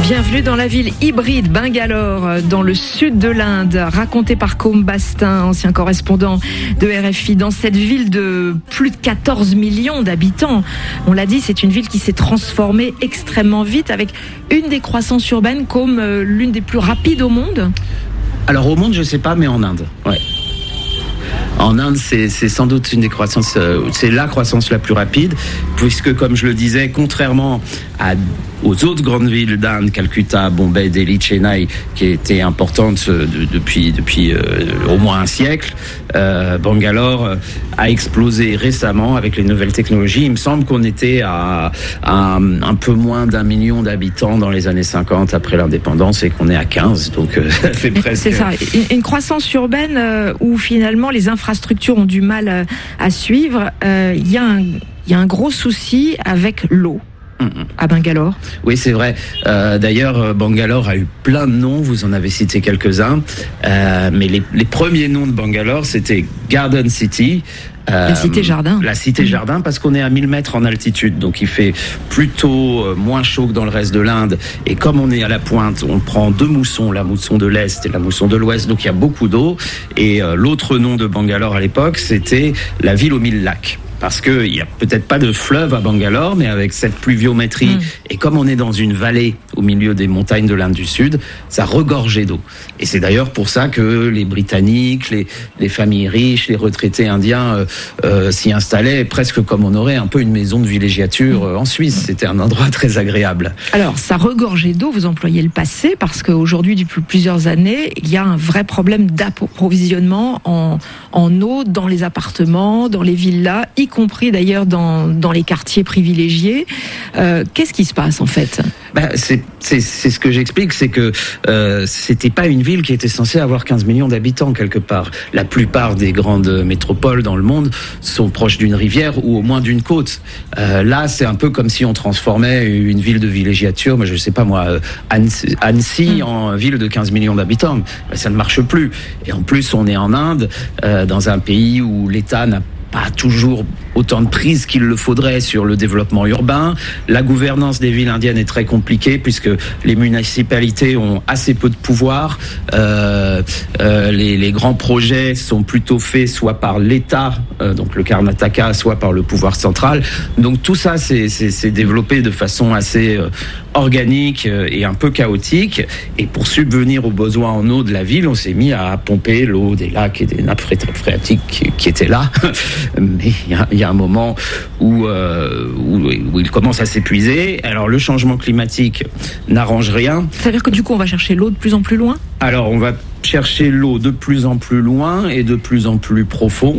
Bienvenue dans la ville hybride Bangalore, dans le sud de l'Inde, racontée par Côme Bastin, ancien correspondant de RFI. Dans cette ville de plus de 14 millions d'habitants, on l'a dit, c'est une ville qui s'est transformée extrêmement vite, avec une des croissances urbaines comme l'une des plus rapides au monde. Alors au monde, je ne sais pas, mais en Inde, ouais. En Inde, c'est sans doute une des croissances, c'est la croissance la plus rapide, puisque, comme je le disais, contrairement aux autres grandes villes d'Inde, Calcutta, Bombay, Delhi, Chennai, qui étaient importantes depuis au moins un siècle, Bangalore a explosé récemment avec les nouvelles technologies. Il me semble qu'on était à un peu moins d'1 million d'habitants dans les années 50 après l'indépendance et qu'on est à 15, donc ça fait presque... C'est ça, une croissance urbaine où finalement les infrastructures ont du mal à suivre. Il y a un gros souci avec l'eau à Bangalore. Oui, c'est vrai. D'ailleurs, Bangalore a eu plein de noms, vous en avez cité quelques-uns, mais les premiers noms de Bangalore, c'était Garden City. La cité-jardin. La cité-jardin, parce qu'on est à 1000 mètres en altitude, donc il fait plutôt moins chaud que dans le reste de l'Inde. Et comme on est à la pointe, on prend deux moussons, la mousson de l'Est et la mousson de l'Ouest, donc il y a beaucoup d'eau. Et l'autre nom de Bangalore à l'époque, c'était la ville aux 1000 lacs. Parce que il y a peut-être pas de fleuve à Bangalore, mais avec cette pluviométrie, et comme on est dans une vallée au milieu des montagnes de l'Inde du Sud, ça regorgeait d'eau. Et c'est d'ailleurs pour ça que les Britanniques, les familles riches, les retraités indiens s'y installaient presque comme on aurait un peu une maison de villégiature en Suisse. C'était un endroit très agréable. Alors, ça regorgeait d'eau, vous employez le passé, parce qu'aujourd'hui, depuis plusieurs années, il y a un vrai problème d'approvisionnement en eau dans les appartements, dans les villas, y compris d'ailleurs dans les quartiers privilégiés. Qu'est-ce qui se passe en fait ? C'est ce que j'explique, c'est que c'était pas une ville qui était censée avoir 15 millions d'habitants quelque part. La plupart des grandes métropoles dans le monde sont proches d'une rivière ou au moins d'une côte. Là, c'est un peu comme si on transformait une ville de villégiature, je sais pas moi, Annecy en ville de 15 millions d'habitants. Ça ne marche plus. Et en plus, on est en Inde, dans un pays où l'État n'a pas toujours autant de prise qu'il le faudrait sur le développement urbain. La gouvernance des villes indiennes est très compliquée puisque les municipalités ont assez peu de pouvoir. Les grands projets sont plutôt faits soit par l'État, donc le Karnataka, soit par le pouvoir central. Donc tout ça c'est développé de façon assez organique et un peu chaotique. Et pour subvenir aux besoins en eau de la ville, on s'est mis à pomper l'eau des lacs et des nappes phréatiques qui étaient là. Mais il y a un moment où il commence à s'épuiser. Alors le changement climatique n'arrange rien. Ça veut dire que du coup on va chercher l'eau de plus en plus loin ? Alors on va chercher l'eau de plus en plus loin et de plus en plus profond.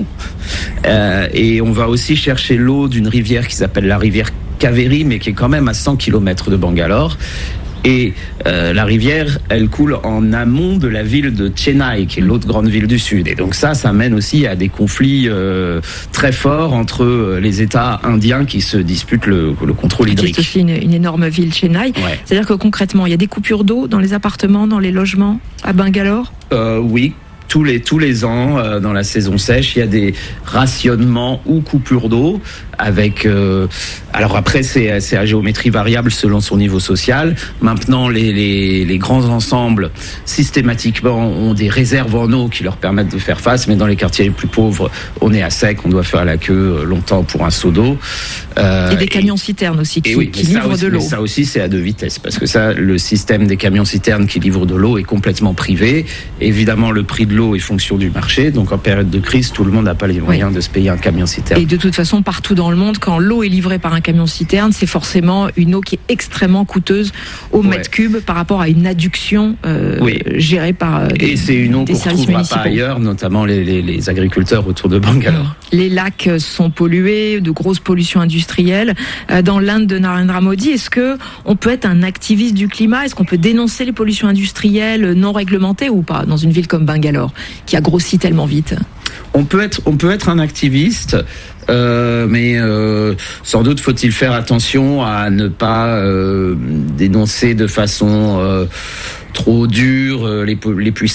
Et on va aussi chercher l'eau d'une rivière qui s'appelle la rivière Kaveri, mais qui est quand même à 100 km de Bangalore. Et la rivière, elle coule en amont de la ville de Chennai, qui est l'autre grande ville du Sud. Et donc ça mène aussi à des conflits très forts entre les États indiens qui se disputent le contrôle hydrique. C'est aussi une énorme ville, Chennai. Ouais. C'est-à-dire que concrètement, il y a des coupures d'eau dans les appartements, dans les logements à Bangalore ? Oui. Tous les ans, dans la saison sèche, il y a des rationnements ou coupures d'eau avec... alors après, c'est à géométrie variable selon son niveau social. Maintenant, les grands ensembles, systématiquement, ont des réserves en eau qui leur permettent de faire face. Mais dans les quartiers les plus pauvres, on est à sec, on doit faire la queue longtemps pour un seau d'eau. Et des camions-citernes aussi qui livrent de l'eau. Ça aussi, c'est à deux vitesses. Parce que ça, le système des camions-citernes qui livrent de l'eau est complètement privé. Évidemment, le prix de l'eau est fonction du marché. Donc, en période de crise, tout le monde n'a pas les moyens de se payer un camion-citerne. Et de toute façon, partout dans le monde, quand l'eau est livrée par un camion-citerne, c'est forcément une eau qui est extrêmement coûteuse au mètre cube par rapport à une adduction gérée par des services municipaux. Et c'est une eau qu'on ne retrouvera pas ailleurs, notamment les agriculteurs autour de Bangalore. Les lacs sont pollués, de grosses pollutions industrielles. Dans l'Inde de Narendra Modi, est-ce que on peut être un activiste du climat ? Est-ce qu'on peut dénoncer les pollutions industrielles non réglementées ou pas dans une ville comme Bangalore qui a grossi tellement vite ? On peut être un activiste, mais sans doute faut-il faire attention à ne pas dénoncer de façon trop dure les puissants politiques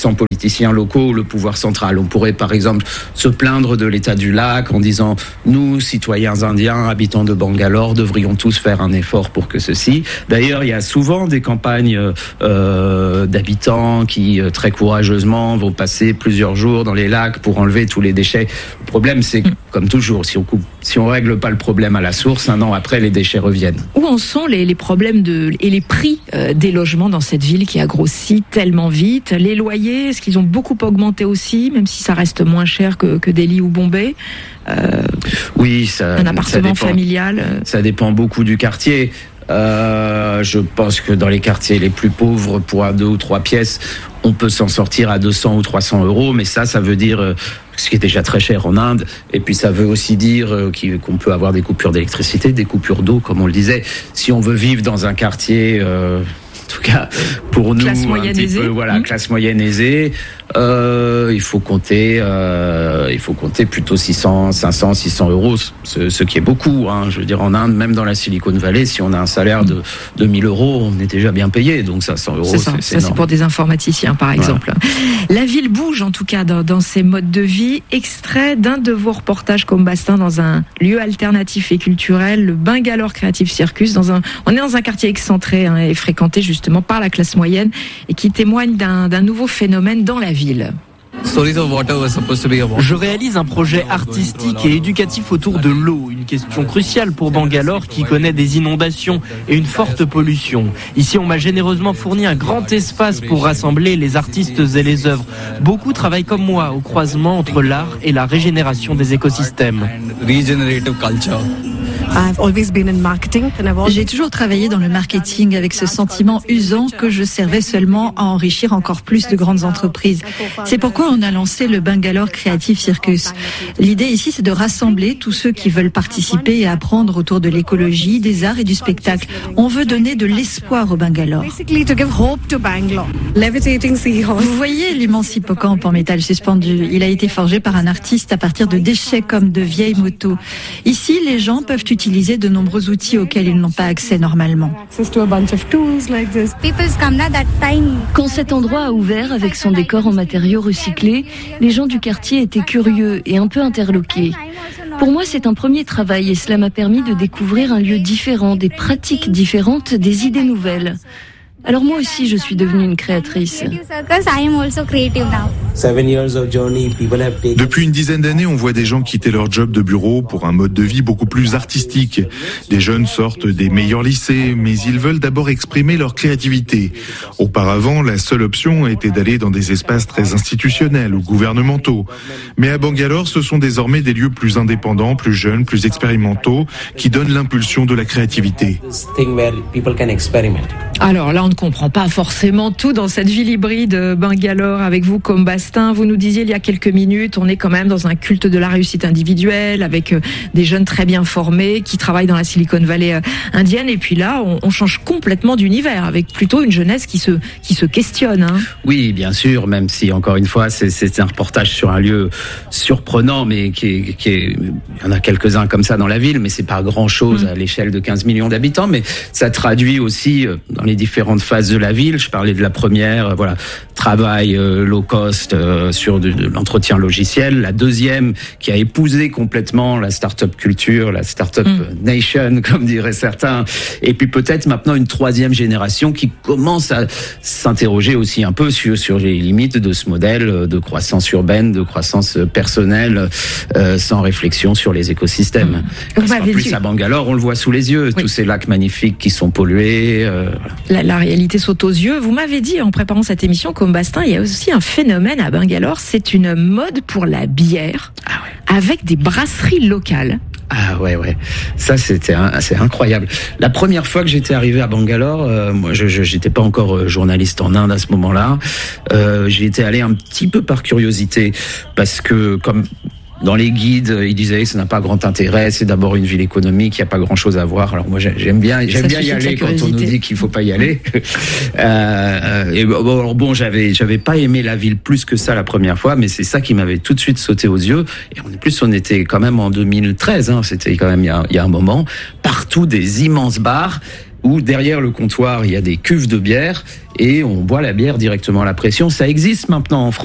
politiciens locaux, le pouvoir central. On pourrait par exemple se plaindre de l'état du lac en disant nous, citoyens indiens, habitants de Bangalore, devrions tous faire un effort pour que ceci. D'ailleurs, il y a souvent des campagnes d'habitants qui très courageusement vont passer plusieurs jours dans les lacs pour enlever tous les déchets. Le problème, c'est comme toujours, si on règle pas le problème à la source, un an après, les déchets reviennent. Où en sont les problèmes et les prix des logements dans cette ville qui a grossi tellement vite? Les loyers, est-ce qu'ils ont beaucoup augmenté aussi, même si ça reste moins cher que Delhi ou Bombay? Oui, un appartement familial. Ça dépend beaucoup du quartier. Je pense que dans les quartiers les plus pauvres, pour 2 ou 3 pièces, on peut s'en sortir à 200 ou 300 euros, mais ça veut dire ce qui est déjà très cher en Inde. Et puis ça veut aussi dire qu'on peut avoir des coupures d'électricité, des coupures d'eau, comme on le disait. Si on veut vivre dans un quartier, en tout cas pour nous, classe moyenne aisée. Classe moyenne aisée. Il faut compter plutôt 500, 600 euros, ce qui est beaucoup. Je veux dire, en Inde, même dans la Silicon Valley, si on a un salaire de 2000 euros, on est déjà bien payé. Donc 500 euros, c'est c'est pour des informaticiens, par exemple. La ville bouge, en tout cas, dans ses modes de vie. Extrait d'un de vos reportages comme Bastin dans un lieu alternatif et culturel, le Bangalore Creative Circus. On est dans un quartier excentré et fréquenté justement par la classe moyenne et qui témoigne d'un nouveau phénomène dans la ville. Je réalise un projet artistique et éducatif autour de l'eau, une question cruciale pour Bangalore qui connaît des inondations et une forte pollution. Ici, on m'a généreusement fourni un grand espace pour rassembler les artistes et les œuvres. Beaucoup travaillent comme moi au croisement entre l'art et la régénération des écosystèmes. J'ai toujours travaillé dans le marketing avec ce sentiment usant que je servais seulement à enrichir encore plus de grandes entreprises. C'est pourquoi on a lancé le Bangalore Creative Circus. L'idée ici, c'est de rassembler tous ceux qui veulent participer et apprendre autour de l'écologie, des arts et du spectacle. On veut donner de l'espoir au Bangalore. Vous voyez l'immense hippocampe en métal suspendu. Il a été forgé par un artiste à partir de déchets comme de vieilles motos. Ici, les gens peuvent utiliser de nombreux outils auxquels ils n'ont pas accès normalement. Quand cet endroit a ouvert avec son décor en matériaux recyclés, les gens du quartier étaient curieux et un peu interloqués. Pour moi, c'est un premier travail et cela m'a permis de découvrir un lieu différent, des pratiques différentes, des idées nouvelles. Alors moi aussi, je suis devenue une créatrice. Depuis une dizaine d'années, on voit des gens quitter leur job de bureau pour un mode de vie beaucoup plus artistique. Des jeunes sortent des meilleurs lycées, mais ils veulent d'abord exprimer leur créativité. Auparavant, la seule option était d'aller dans des espaces très institutionnels ou gouvernementaux. Mais à Bangalore, ce sont désormais des lieux plus indépendants, plus jeunes, plus expérimentaux, qui donnent l'impulsion de la créativité. Alors là, on ne comprend pas forcément tout dans cette ville hybride Bangalore avec vous comme Bastin. Vous nous disiez il y a quelques minutes, on est quand même dans un culte de la réussite individuelle avec des jeunes très bien formés qui travaillent dans la Silicon Valley indienne. Et puis là, on change complètement d'univers avec plutôt une jeunesse qui se questionne. Oui, bien sûr, même si encore une fois, c'est un reportage sur un lieu surprenant, mais il y en a quelques-uns comme ça dans la ville, mais c'est pas grand-chose à l'échelle de 15 millions d'habitants. Mais ça traduit aussi dans les différentes phases de la ville. Je parlais de la première, travail low cost sur de l'entretien logiciel. La deuxième, qui a épousé complètement la start-up culture, la start-up nation, comme diraient certains. Et puis peut-être maintenant une troisième génération qui commence à s'interroger aussi un peu sur les limites de ce modèle de croissance urbaine, de croissance personnelle, sans réflexion sur les écosystèmes. En plus, à Bangalore, on le voit sous les yeux, tous ces lacs magnifiques qui sont pollués. La réalité saute aux yeux. Vous m'avez dit en préparant cette émission, comme Bastin, il y a aussi un phénomène à Bangalore, c'est une mode pour la bière avec des brasseries locales. Ah ouais. Ça, c'est incroyable. La première fois que j'étais arrivé à Bangalore, moi, j'étais pas encore journaliste en Inde à ce moment-là. J'y étais allé un petit peu par curiosité parce que comme dans les guides, ils disaient que ça n'a pas grand intérêt, c'est d'abord une ville économique, il n'y a pas grand chose à voir. Alors moi j'aime bien y aller quand on nous dit qu'il faut pas y aller. J'avais pas aimé la ville plus que ça la première fois, mais c'est ça qui m'avait tout de suite sauté aux yeux. Et en plus on était quand même en 2013, c'était quand même il y a un moment. Partout des immenses bars où derrière le comptoir il y a des cuves de bière et on boit la bière directement à la pression. Ça existe maintenant en France.